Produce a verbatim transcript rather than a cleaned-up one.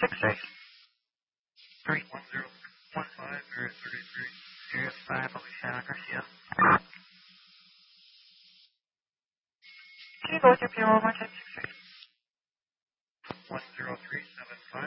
six six. three one zero one five zero three three zero five Alicia Garcia. Can you go to P O one ten six six? one zero three seven five.